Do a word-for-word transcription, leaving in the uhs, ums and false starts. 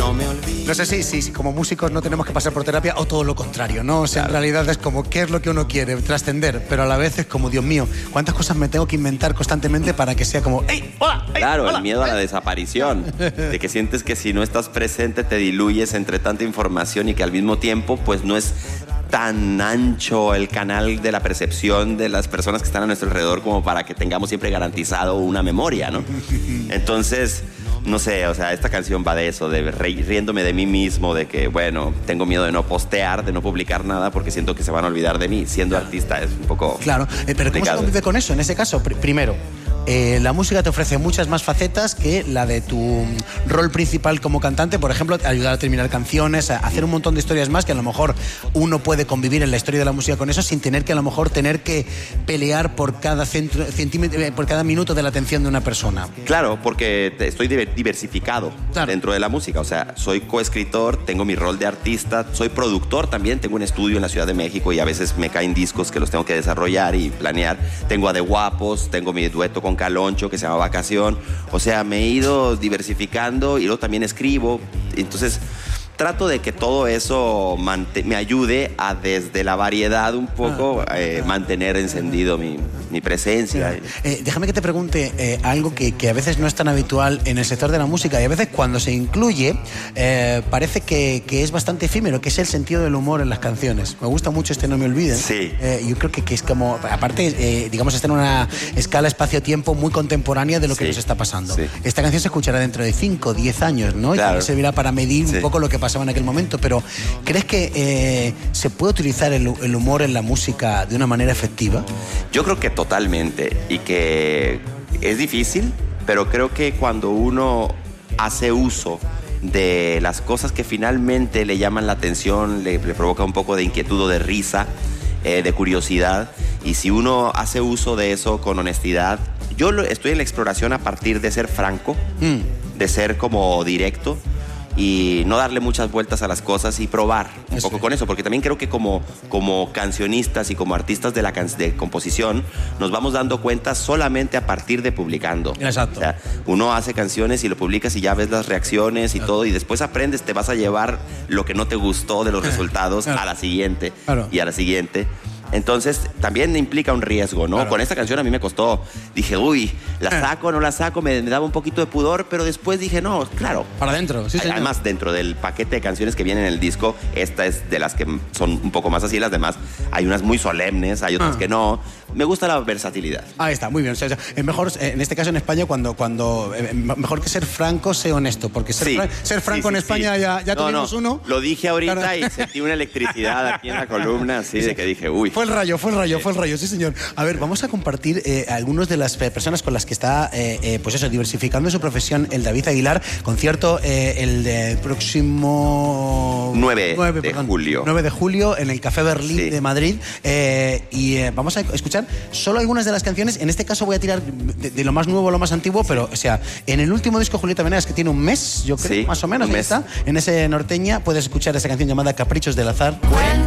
no me olvides. No sé si, si, si como músicos no tenemos que pasar por terapia o todo lo contrario, ¿no? O sea, claro. En realidad es como qué es lo que uno quiere, trascender, pero a la vez es como, Dios mío, ¿cuántas cosas me tengo que inventar constantemente para que sea como, ¡ey, hola! Ey, claro, hola, el miedo ey. a la desaparición, de que sientes que si no estás presente te diluyes entre tanta información y que al mismo tiempo pues no es tan ancho el canal de la percepción de las personas que están a nuestro alrededor como para que tengamos siempre garantizado una memoria, ¿no? Entonces, no sé, o sea, esta canción va de eso, de riéndome de mí mismo, de que, bueno, tengo miedo de no postear, de no publicar nada porque siento que se van a olvidar de mí. Siendo claro. artista es un poco Claro, eh, pero ¿cómo se convive con eso? En ese caso, pr primero, Eh, la música te ofrece muchas más facetas que la de tu rol principal como cantante, por ejemplo, ayudar a terminar canciones, a hacer un montón de historias más que a lo mejor uno puede convivir en la historia de la música con eso sin tener que a lo mejor tener que pelear por cada centro, centímetro, por cada minuto de la atención de una persona. Claro, porque estoy diversificado claro. dentro de la música, o sea, soy coescritor, tengo mi rol de artista, soy productor también, tengo un estudio en la Ciudad de México y a veces me caen discos que los tengo que desarrollar y planear, tengo a De Guapos, tengo mi dueto con Caloncho que se llama Vacación, o sea, me he ido diversificando y luego también escribo, entonces trato de que todo eso me ayude a desde la variedad un poco ah, eh, mantener encendido mi, mi presencia. Eh, déjame que te pregunte eh, algo que, que a veces no es tan habitual en el sector de la música y a veces cuando se incluye eh, parece que, que es bastante efímero, que es el sentido del humor en las canciones. Me gusta mucho este No me olviden. Sí. Eh, yo creo que, que es como, aparte, eh, digamos, está en una escala espacio-tiempo muy contemporánea de lo que sí. nos está pasando. Sí. Esta canción se escuchará dentro de cinco o diez años, ¿no? Claro. Y servirá para medir sí. un poco lo que pasa pasaba en aquel momento, pero ¿crees que eh, se puede utilizar el, el humor en la música de una manera efectiva? Yo creo que totalmente, y que es difícil, pero creo que cuando uno hace uso de las cosas que finalmente le llaman la atención, le, le provoca un poco de inquietud o de risa, eh, de curiosidad, y si uno hace uso de eso con honestidad, yo lo, estoy en la exploración a partir de ser franco, mm. de ser como directo, y no darle muchas vueltas a las cosas y probar un eso. poco con eso, porque también creo que como, como cancionistas y como artistas de la can de composición nos vamos dando cuenta solamente a partir de publicando. Exacto. O sea, uno hace canciones y lo publicas y ya ves las reacciones y claro. todo, y después aprendes, te vas a llevar lo que no te gustó de los resultados claro. a la siguiente claro. y a la siguiente. Entonces, también implica un riesgo, ¿no? Claro. Con esta canción a mí me costó. Dije, uy, ¿la saco o no la saco? Me, me daba un poquito de pudor, pero después dije, no, claro. Para adentro, sí, sí. Además, dentro del paquete de canciones que vienen en el disco, esta es de las que son un poco más así, las demás. Hay unas muy solemnes, hay otras ah. que no. Me gusta la versatilidad. Ahí está, muy bien. O sea, es mejor, en este caso en España, cuando, cuando mejor que ser franco, ser honesto, porque ser, sí. fra ser franco sí, sí, en España sí. ya, ya no, tuvimos no. uno. Lo dije ahorita claro. y sentí una electricidad aquí en la columna, así sí. de que dije, uy. Fue el rayo, fue el rayo. Fue el rayo, sí señor. A ver, vamos a compartir eh, algunos de las personas con las que está, eh, eh, pues eso, diversificando su profesión el David Aguilar. Concierto eh, el de próximo... nueve de julio. nueve de julio en el Café Berlín sí. de Madrid. Eh, y eh, vamos a escuchar solo algunas de las canciones. En este caso voy a tirar de, de lo más nuevo a lo más antiguo, pero, o sea, en el último disco Julieta Venegas, que tiene un mes, yo creo, sí, más o menos, un mes. Está, en ese norteña, puedes escuchar esa canción llamada Caprichos del Azar. Cuéntame